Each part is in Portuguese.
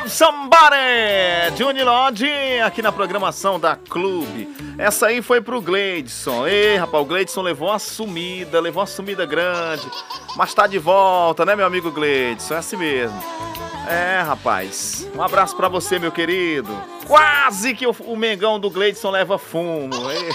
Love Somebody, Juni Lodge, aqui na programação da Clube. Essa aí foi pro Gleidson. Ei, rapaz, o Gleidson levou uma sumida grande. Mas tá de volta, né, meu amigo Gleidson? É assim mesmo. É, rapaz. Um abraço pra você, meu querido. Quase que o Mengão do Gleidson leva fumo.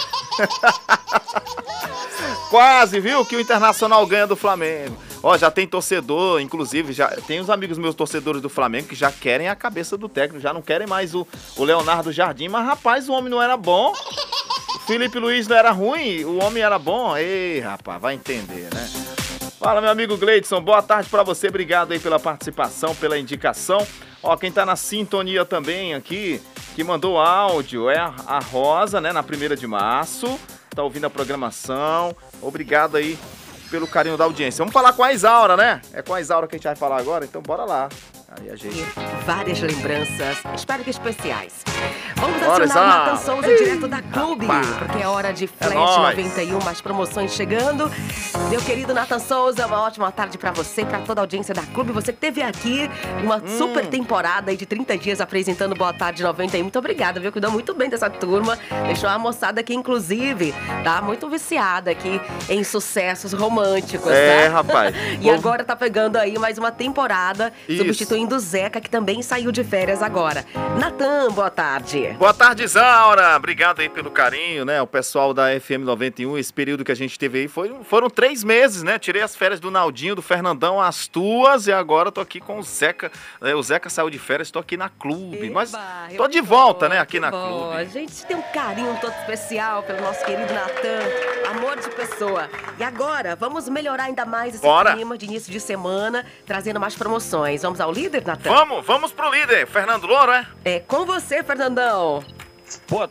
Quase, viu, que o Internacional ganha do Flamengo. Ó, já tem torcedor, inclusive, já tem uns amigos meus torcedores do Flamengo que já querem a cabeça do técnico, já não querem mais o Leonardo Jardim, mas rapaz, o homem não era bom, o Felipe Luiz não era ruim, o homem era bom. Ei, rapaz, vai entender, né? Fala, meu amigo Gleidson, boa tarde pra você, obrigado aí pela participação, pela indicação. Ó, quem tá na sintonia também aqui, que mandou áudio, é a Rosa, né, na 1ª de março, tá ouvindo a programação, obrigado aí pelo carinho da audiência. Vamos falar com a Isaura, né? É com a Isaura que a gente vai falar agora, então bora lá. Aí a gente... Várias lembranças, espero que especiais. Vamos acionar o Nathan Souza direto da Clube, porque é hora de Flash 91, mais promoções chegando. Meu querido Nathan Souza, uma ótima tarde pra você, pra toda a audiência da Clube. Você que teve aqui uma super temporada aí de 30 dias apresentando Boa Tarde 91. Muito obrigada, viu? Cuidou muito bem dessa turma. Deixou a moçada aqui, inclusive, tá muito viciada aqui em sucessos românticos, É, tá? rapaz. E agora tá pegando aí mais uma temporada, substituindo o Zeca, que também saiu de férias agora. Nathan, boa tarde. Boa tarde, Isaura. Obrigado aí pelo carinho, né? O pessoal da FM 91, esse período que a gente teve aí foram 3 meses, né? Tirei as férias do Naldinho, do Fernandão, as tuas, e agora tô aqui com o Zeca. O Zeca saiu de férias, tô aqui na Clube. Eba, mas tô de volta, né? Aqui na bom. Clube. A gente tem um carinho todo especial pelo nosso querido Nathan, amor de pessoa. E agora, vamos melhorar ainda mais esse clima de início de semana, trazendo mais promoções. Vamos ao líder, Nathan? Vamos pro líder. Fernando Louro, é? É com você, Fernandão. Boa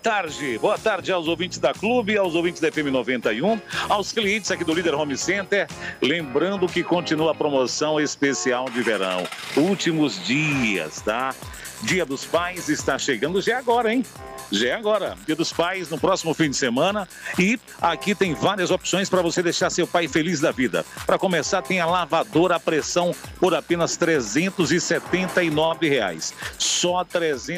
tarde aos ouvintes da Clube, aos ouvintes da FM 91, aos clientes aqui do Líder Home Center. Lembrando que continua a promoção especial de verão. Últimos dias, tá? Dia dos Pais está chegando, já é agora, hein? Já é agora, Dia dos Pais, no próximo fim de semana. E aqui tem várias opções para você deixar seu pai feliz da vida. Para começar, tem a lavadora a pressão por apenas R$ 379. Só R$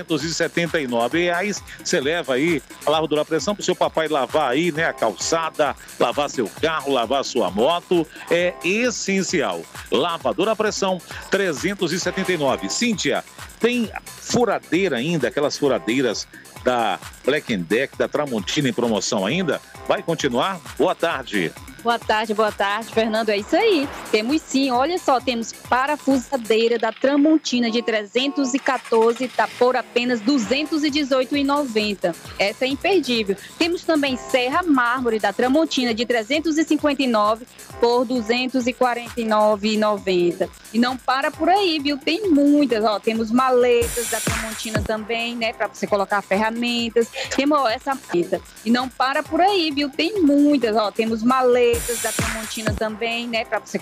379. Você leva aí a lavadora a pressão para o seu papai lavar aí, né? A calçada, lavar seu carro, lavar sua moto. É essencial. Lavadora a pressão, R$ 379. Cíntia, tem furadeira ainda, aquelas furadeiras da Black Deck, da Tramontina em promoção ainda? Vai continuar? Boa tarde. Boa tarde, Fernando, é isso aí. Temos sim, olha só, temos parafusadeira da Tramontina de 314, tá por apenas R$ 218,90. Essa é imperdível. Temos também serra mármore da Tramontina de 359 por R$ 249,90. E não para por aí, viu? Tem muitas, ó, temos maletas da Tramontina também, né, para você colocar ferramentas. Temos, ó, essa maleta. E não para por aí, viu? Tem muitas, ó, temos maletas da Tramontina também, né, para você